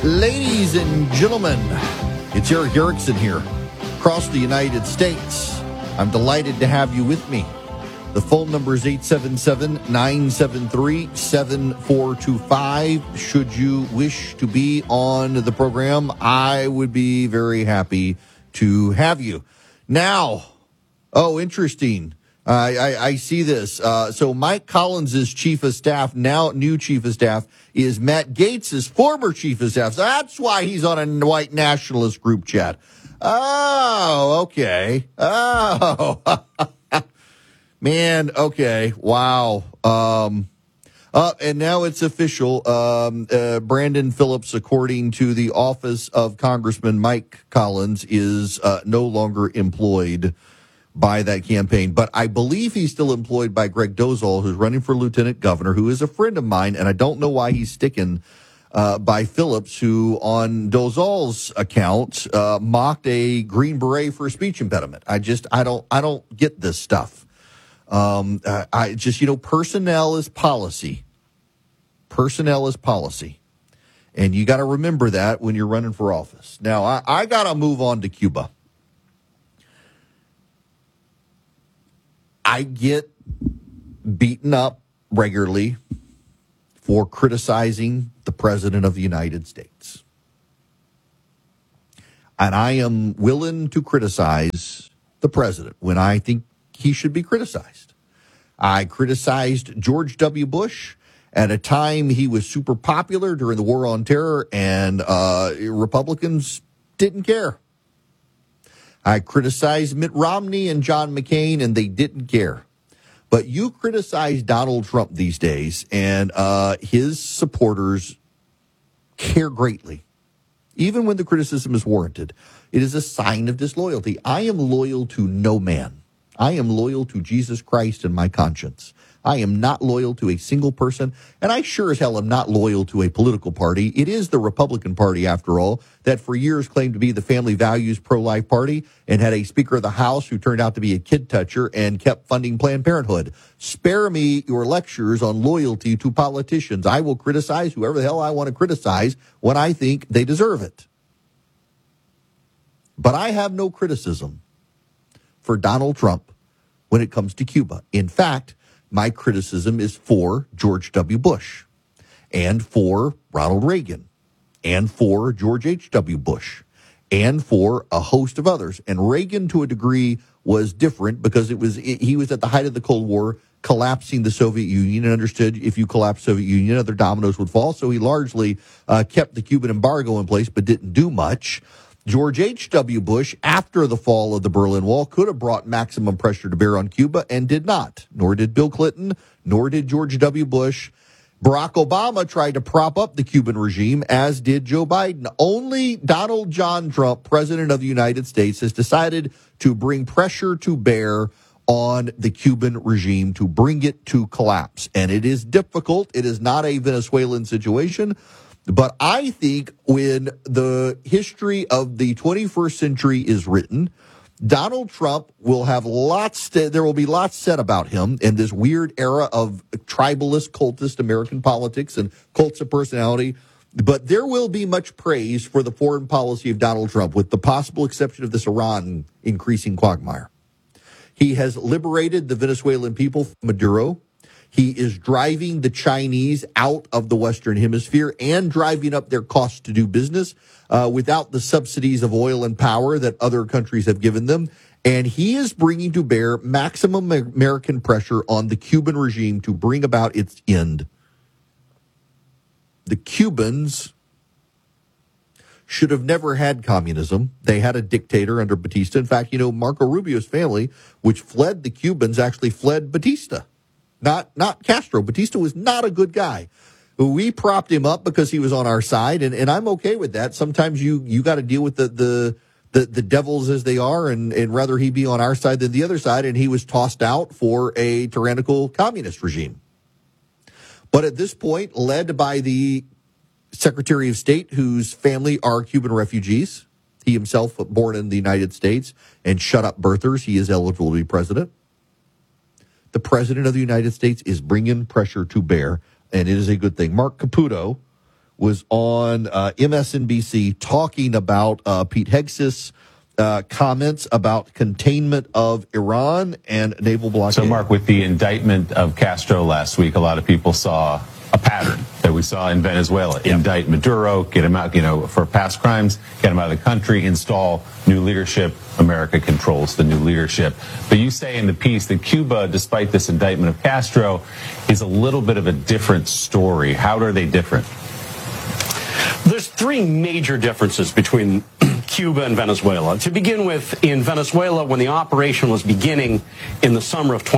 Ladies and gentlemen, it's Eric Erickson here, across the United States. I'm delighted to have you with me. The phone number is 877-973-7425. Should you wish to be on the program, I would be very happy to have you. Now, interesting. I see this. So Mike Collins' chief of staff, now new chief of staff, is Matt Gaetz' former chief of staff. So that's why he's on a white nationalist group chat. Oh, okay. Oh, man. Okay. Wow. And now it's official. Brandon Phillips, according to the office of Congressman Mike Collins, is no longer employed by that campaign. But I believe he's still employed by Greg Dozal, who's running for lieutenant governor, who is a friend of mine, and I don't know why he's sticking by Phillips, who on Dozal's account mocked a Green Beret for a speech impediment. I don't get this stuff. Personnel is policy. Personnel is policy. And you got to remember that when you're running for office. Now, I got to move on to Cuba. I get beaten up regularly for criticizing the President of the United States. And I am willing to criticize the President when I think he should be criticized. I criticized George W. Bush at a time he was super popular during the War on Terror, and Republicans didn't care. I criticized Mitt Romney and John McCain, and they didn't care. But you criticize Donald Trump these days, and his supporters care greatly, even when the criticism is warranted. It is a sign of disloyalty. I am loyal to no man. I am loyal to Jesus Christ and my conscience. I am not loyal to a single person, and I sure as hell am not loyal to a political party. It is the Republican Party, after all, that for years claimed to be the family values pro-life party and had a Speaker of the House who turned out to be a kid toucher and kept funding Planned Parenthood. Spare me your lectures on loyalty to politicians. I will criticize whoever the hell I want to criticize when I think they deserve it. But I have no criticism for Donald Trump when it comes to Cuba. In fact, my criticism is for George W. Bush and for Ronald Reagan and for George H.W. Bush and for a host of others. And Reagan, to a degree, was different because he was at the height of the Cold War, collapsing the Soviet Union, and understood if you collapse the Soviet Union, other dominoes would fall. So he largely kept the Cuban embargo in place but didn't do much. George H.W. Bush, after the fall of the Berlin Wall, could have brought maximum pressure to bear on Cuba and did not. Nor did Bill Clinton, nor did George W. Bush. Barack Obama tried to prop up the Cuban regime, as did Joe Biden. Only Donald John Trump, President of the United States, has decided to bring pressure to bear on the Cuban regime to bring it to collapse. And it is difficult. It is not a Venezuelan situation. But I think when the history of the 21st century is written, Donald Trump will have there will be lots said about him in this weird era of tribalist, cultist American politics and cults of personality. But there will be much praise for the foreign policy of Donald Trump, with the possible exception of this Iran increasing quagmire. He has liberated the Venezuelan people from Maduro. He is driving the Chinese out of the Western Hemisphere and driving up their costs to do business without the subsidies of oil and power that other countries have given them. And he is bringing to bear maximum American pressure on the Cuban regime to bring about its end. The Cubans should have never had communism. They had a dictator under Batista. In fact, Marco Rubio's family, which fled the Cubans, actually fled Batista. Not Castro. Batista was not a good guy. We propped him up because he was on our side, and I'm okay with that. Sometimes you got to deal with the devils as they are, and rather he be on our side than the other side, and he was tossed out for a tyrannical communist regime. But at this point, led by the Secretary of State, whose family are Cuban refugees, he himself born in the United States, and shut up birthers, he is eligible to be president. The President of the United States is bringing pressure to bear, and it is a good thing. Mark Caputo was on MSNBC talking about Pete Hegseth's comments about containment of Iran and naval blockade. So, Mark, with the indictment of Castro last week, a lot of people saw a pattern that we saw in Venezuela. Yep. Indict Maduro, get him out, for past crimes, get him out of the country, install new leadership. America controls the new leadership. But you say in the piece that Cuba, despite this indictment of Castro, is a little bit of a different story. How are they different? There's three major differences between Cuba and Venezuela. To begin with, in Venezuela, when the operation was beginning in the summer of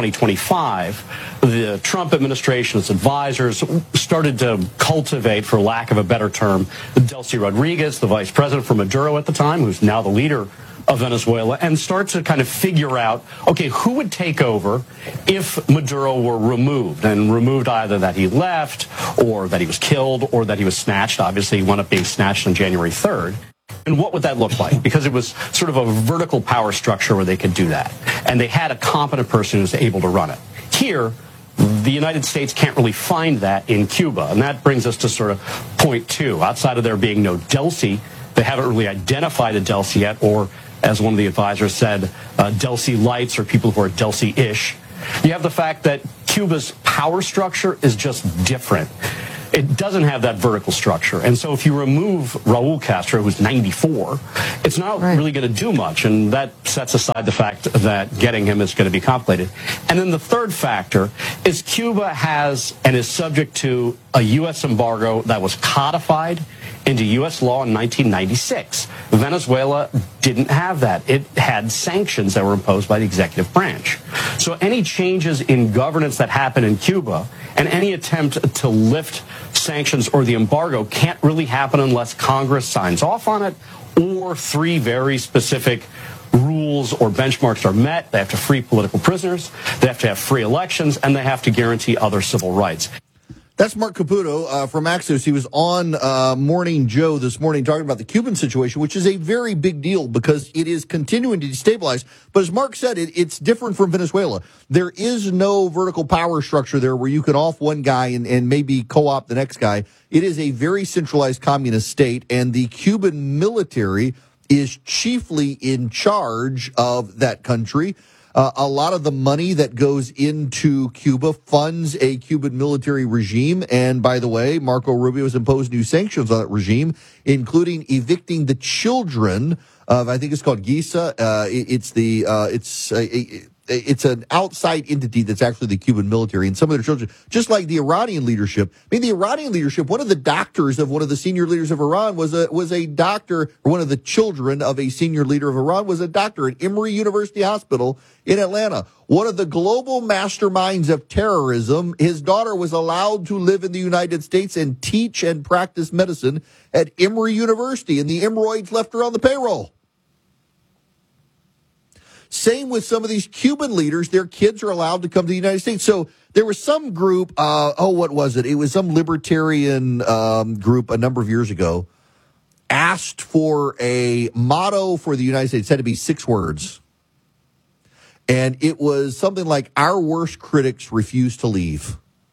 2025, the Trump administration's advisors started to cultivate, for lack of a better term, Delcy Rodriguez, the vice president for Maduro at the time, who's now the leader of Venezuela, and start to kind of figure out, okay, who would take over if Maduro were removed, and removed either that he left or that he was killed or that he was snatched. Obviously, he wound up being snatched on January 3rd. And what would that look like? Because it was sort of a vertical power structure where they could do that. And they had a competent person who was able to run it. Here, the United States can't really find that in Cuba. And that brings us to sort of point two. Outside of there being no Delcy, they haven't really identified a Delcy yet, or as one of the advisors said, Delcy lights or people who are Delcy-ish. You have the fact that Cuba's power structure is just different. It doesn't have that vertical structure. And so if you remove Raul Castro, who's 94, it's not really going to do much. And that sets aside the fact that getting him is going to be complicated. And then the third factor is Cuba has and is subject to a U.S. embargo that was codified into U.S. law in 1996. Venezuela didn't have that. It had sanctions that were imposed by the executive branch. So any changes in governance that happen in Cuba and any attempt to lift sanctions or the embargo can't really happen unless Congress signs off on it or three very specific rules or benchmarks are met. They have to free political prisoners, they have to have free elections, and they have to guarantee other civil rights. That's Mark Caputo from Axios. He was on Morning Joe this morning talking about the Cuban situation, which is a very big deal because it is continuing to destabilize. But as Mark said, it's different from Venezuela. There is no vertical power structure there where you can off one guy and maybe co-opt the next guy. It is a very centralized communist state, and the Cuban military is chiefly in charge of that country. A lot of the money that goes into Cuba funds a Cuban military regime. And by the way, Marco Rubio has imposed new sanctions on that regime, including evicting the children of, I think it's called GISA. It's an outside entity that's actually the Cuban military, and some of their children, just like the Iranian leadership. I mean, the Iranian leadership, one of the doctors of one of the senior leaders of Iran was a doctor, or one of the children of a senior leader of Iran was a doctor at Emory University Hospital in Atlanta. One of the global masterminds of terrorism. His daughter was allowed to live in the United States and teach and practice medicine at Emory University, and the Emory's left her on the payroll. Same with some of these Cuban leaders. Their kids are allowed to come to the United States. So there was some group, what was it? It was some libertarian group a number of years ago, asked for a motto for the United States. It had to be 6 words. And it was something like, our worst critics refuse to leave.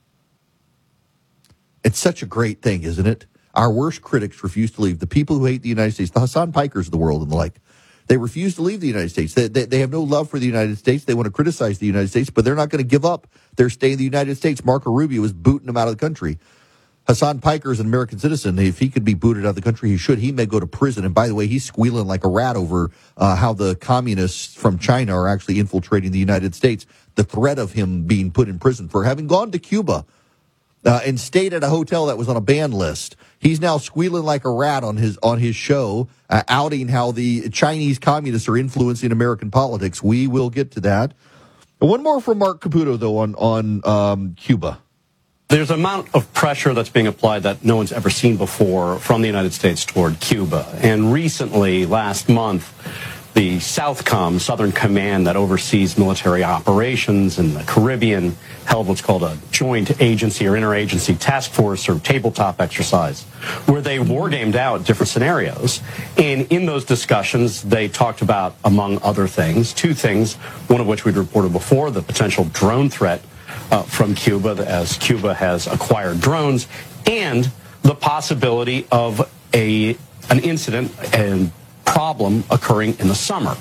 It's such a great thing, isn't it? Our worst critics refuse to leave. The people who hate the United States, the Hassan Pikers of the world and the like. They refuse to leave the United States. They have no love for the United States. They want to criticize the United States, but they're not going to give up their stay in the United States. Marco Rubio is booting them out of the country. Hassan Piker is an American citizen. If he could be booted out of the country, he should. He may go to prison. And by the way, he's squealing like a rat over how the communists from China are actually infiltrating the United States. The threat of him being put in prison for having gone to Cuba and stayed at a hotel that was on a banned list. He's now squealing like a rat on his show, outing how the Chinese communists are influencing American politics. We will get to that. And one more from Mark Caputo, though, on Cuba. There's an amount of pressure that's being applied that no one's ever seen before from the United States toward Cuba. And recently, last month, the SOUTHCOM, Southern Command, that oversees military operations in the Caribbean, held what's called a joint agency or interagency task force or tabletop exercise, where they war-gamed out different scenarios. And in those discussions, they talked about, among other things, 2 things, one of which we'd reported before, the potential drone threat from Cuba, as Cuba has acquired drones, and the possibility of an incident and problem occurring in the summer.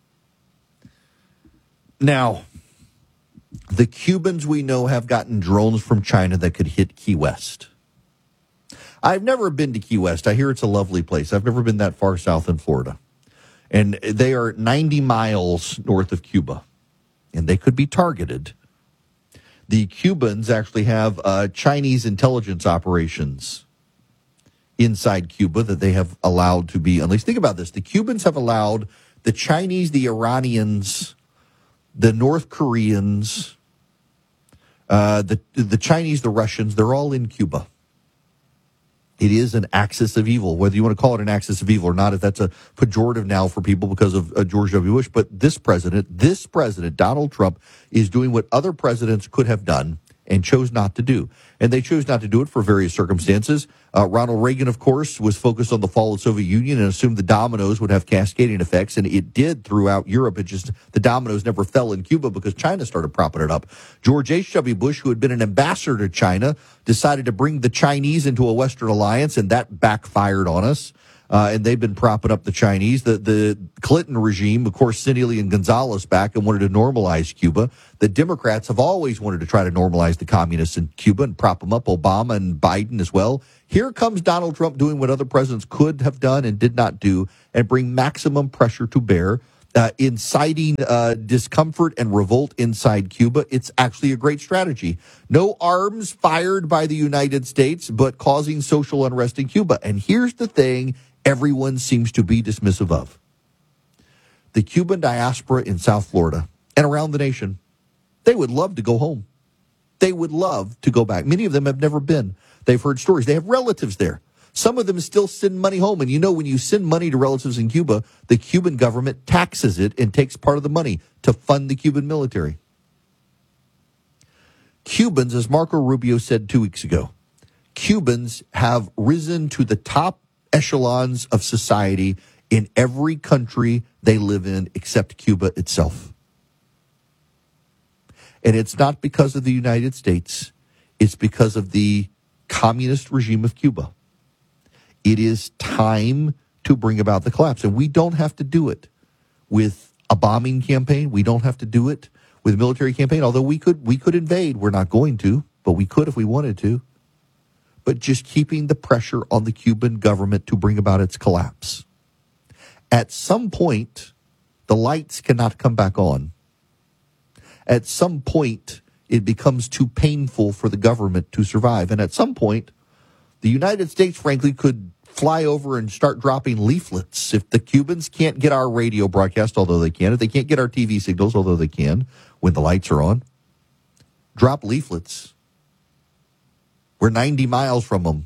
Now, the Cubans we know have gotten drones from China that could hit Key West. I've never been to Key West. I hear it's a lovely place. I've never been that far south in Florida. And they are 90 miles north of Cuba, and they could be targeted. The Cubans actually have Chinese intelligence operations inside Cuba that they have allowed to be unleashed. Think about this. The Cubans have allowed the Chinese, the Iranians, the North Koreans, the Chinese, the Russians, they're all in Cuba. It is an axis of evil, whether you want to call it an axis of evil or not, if that's a pejorative now for people because of George W. Bush. But this president, Donald Trump, is doing what other presidents could have done and chose not to do. And they chose not to do it for various circumstances. Ronald Reagan, of course, was focused on the fall of the Soviet Union and assumed the dominoes would have cascading effects, and it did throughout Europe. It just, the dominoes never fell in Cuba because China started propping it up. George H.W. Bush, who had been an ambassador to China, decided to bring the Chinese into a Western alliance, and that backfired on us. And they've been propping up the Chinese. The Clinton regime, of course, sent Elian Gonzalez back and wanted to normalize Cuba. The Democrats have always wanted to try to normalize the communists in Cuba and prop them up, Obama and Biden as well. Here comes Donald Trump doing what other presidents could have done and did not do and bring maximum pressure to bear, inciting discomfort and revolt inside Cuba. It's actually a great strategy. No arms fired by the United States, but causing social unrest in Cuba. And here's the thing everyone seems to be dismissive of. The Cuban diaspora in South Florida and around the nation, they would love to go home. They would love to go back. Many of them have never been. They've heard stories. They have relatives there. Some of them still send money home. And you know, when you send money to relatives in Cuba, the Cuban government taxes it and takes part of the money to fund the Cuban military. Cubans, as Marco Rubio said 2 weeks ago, Cubans have risen to the top echelons of society in every country they live in except Cuba itself. And it's not because of the United States. It's because of the communist regime of Cuba. It is time to bring about the collapse. And we don't have to do it with a bombing campaign. We don't have to do it with a military campaign, although we could invade. We're not going to, but we could if we wanted to. But just keeping the pressure on the Cuban government to bring about its collapse. At some point, the lights cannot come back on. At some point, it becomes too painful for the government to survive. And at some point, the United States, frankly, could fly over and start dropping leaflets. If the Cubans can't get our radio broadcast, although they can, if they can't get our TV signals, although they can, when the lights are on, drop leaflets. We're 90 miles from them.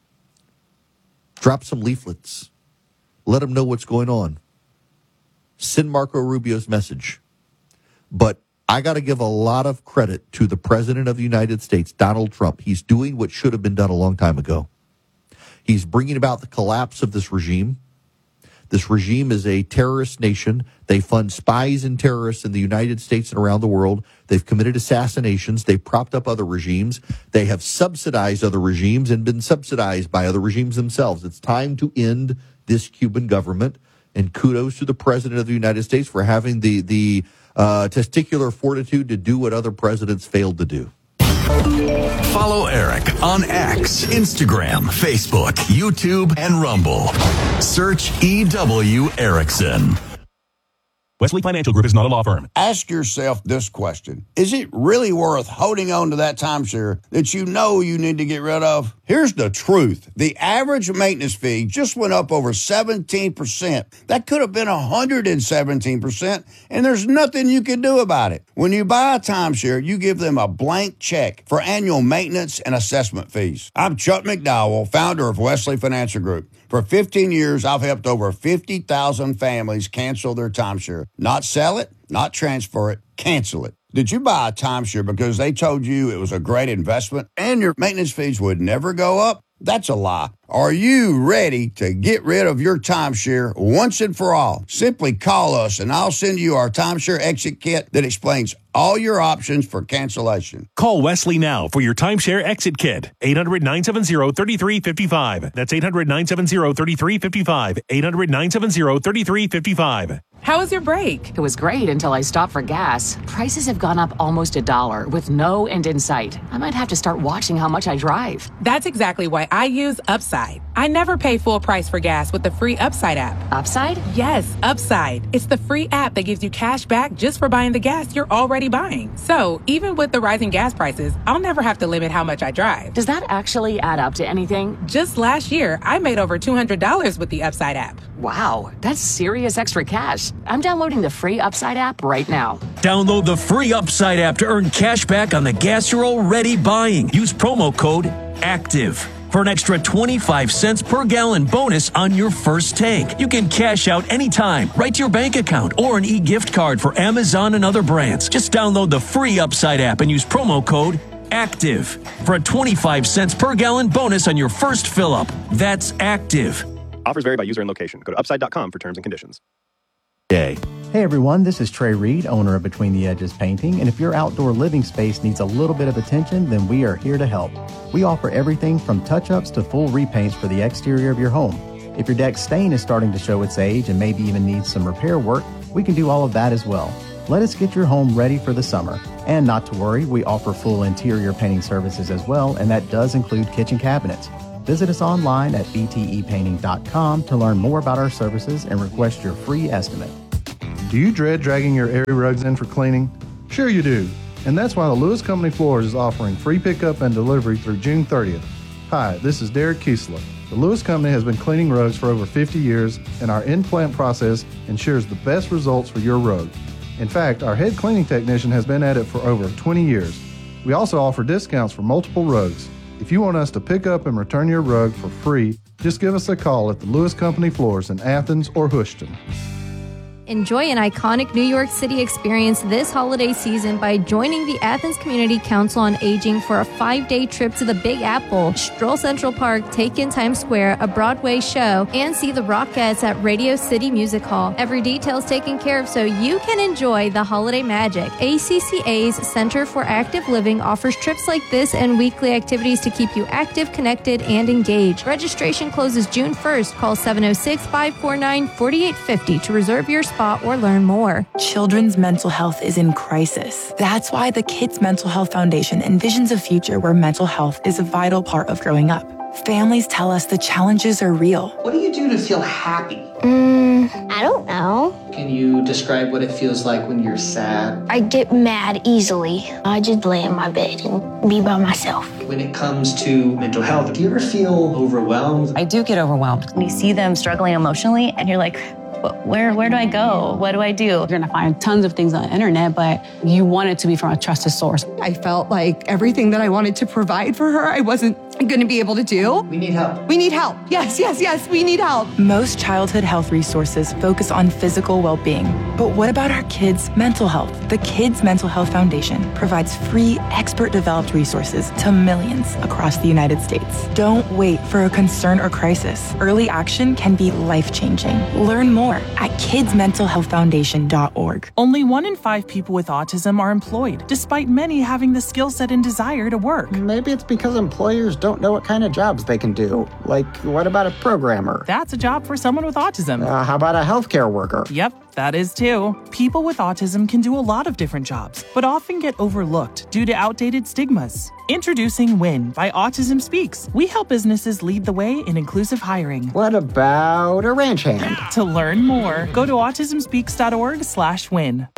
Drop some leaflets. Let them know what's going on. Send Marco Rubio's message. But I got to give a lot of credit to the President of the United States, Donald Trump. He's doing what should have been done a long time ago. He's bringing about the collapse of this regime. This regime is a terrorist nation. They fund spies and terrorists in the United States and around the world. They've committed assassinations. They've propped up other regimes. They have subsidized other regimes and been subsidized by other regimes themselves. It's time to end this Cuban government. And kudos to the President of the United States for having the testicular fortitude to do what other presidents failed to do. Follow Eric on X, Instagram, Facebook, YouTube, and Rumble. Search EW Erickson. Wesley Financial Group is not a law firm. Ask yourself this question. Is it really worth holding on to that timeshare that you know you need to get rid of? Here's the truth. The average maintenance fee just went up over 17%. That could have been 117%, and there's nothing you can do about it. When you buy a timeshare, you give them a blank check for annual maintenance and assessment fees. I'm Chuck McDowell, founder of Wesley Financial Group. For 15 years, I've helped over 50,000 families cancel their timeshare. Not sell it, not transfer it, cancel it. Did you buy a timeshare because they told you it was a great investment and your maintenance fees would never go up? That's a lie. Are you ready to get rid of your timeshare once and for all? Simply call us and I'll send you our timeshare exit kit that explains all your options for cancellation. Call Wesley now for your timeshare exit kit. 800-970-3355. That's 800-970-3355. 800-970-3355. How was your break? It was great until I stopped for gas. Prices have gone up almost $1 with no end in sight. I might have to start watching how much I drive. That's exactly why I use Upside. I never pay full price for gas with the free Upside app. Upside? Yes, Upside. It's the free app that gives you cash back just for buying the gas you're already buying. So even with the rising gas prices, I'll never have to limit how much I drive. Does that actually add up to anything? Just last year, I made over $200 with the Upside app. Wow, that's serious extra cash. I'm downloading the free Upside app right now. Download the free Upside app to earn cash back on the gas you're already buying. Use promo code ACTIVE for an extra 25 cents per gallon bonus on your first tank. You can cash out anytime, right to your bank account, or an e-gift card for Amazon and other brands. Just download the free Upside app and use promo code ACTIVE for a 25 cents per gallon bonus on your first fill-up. That's ACTIVE. Offers vary by user and location. Go to upside.com for terms and conditions. Day. Hey everyone, this is Trey Reed, owner of Between the Edges Painting, and if your outdoor living space needs a little bit of attention, then we are here to help. We offer everything from touch-ups to full repaints for the exterior of your home. If your deck stain is starting to show its age and maybe even needs some repair work, we can do all of that as well. Let us get your home ready for the summer. And not to worry, we offer full interior painting services as well, and that does include kitchen cabinets. Visit us online at btepainting.com to learn more about our services and request your free estimate. Do you dread dragging your airy rugs in for cleaning? Sure you do. And that's why the Lewis Company Floors is offering free pickup and delivery through June 30th. Hi, this is Derek Kiesler. The Lewis Company has been cleaning rugs for over 50 years, and our in-plant process ensures the best results for your rug. In fact, our head cleaning technician has been at it for over 20 years. We also offer discounts for multiple rugs. If you want us to pick up and return your rug for free, just give us a call at the Lewis Company Floors in Athens or Houston. Enjoy an iconic New York City experience this holiday season by joining the Athens Community Council on Aging for a 5-day trip to the Big Apple, stroll Central Park, take in Times Square, a Broadway show, and see the Rockettes at Radio City Music Hall. Every detail is taken care of so you can enjoy the holiday magic. ACCA's Center for Active Living offers trips like this and weekly activities to keep you active, connected, and engaged. Registration closes June 1st. Call 706-549-4850 to reserve your spot or learn more. Children's mental health is in crisis. That's why the Kids Mental Health Foundation envisions a future where mental health is a vital part of growing up. Families tell us the challenges are real. What do you do to feel happy? I don't know. Can you describe what it feels like when you're sad? I get mad easily. I just lay in my bed and be by myself. When it comes to mental health, do you ever feel overwhelmed? I do get overwhelmed. When you see them struggling emotionally and you're like, where do I go? What do I do? You're gonna find tons of things on the internet, but you want it to be from a trusted source. I felt like everything that I wanted to provide for her, I wasn't gonna be able to do. We need help. We need help. Yes, we need help. Most childhood health resources focus on physical well-being. But what about our kids' mental health? The Kids Mental Health Foundation provides free, expert-developed resources to millions across the United States. Don't wait for a concern or crisis. Early action can be life-changing. Learn more at kidsmentalhealthfoundation.org. Only 1 in 5 people with autism are employed, despite many having the skill set and desire to work. Maybe it's because employers don't know what kind of jobs they can do. Like, what about a programmer? That's a job for someone with autism. How about a healthcare worker? Yep, that is too. People with autism can do a lot of different jobs, but often get overlooked due to outdated stigmas. Introducing WIN by Autism Speaks. We help businesses lead the way in inclusive hiring. What about a ranch hand? To learn more, go to autismspeaks.org/win.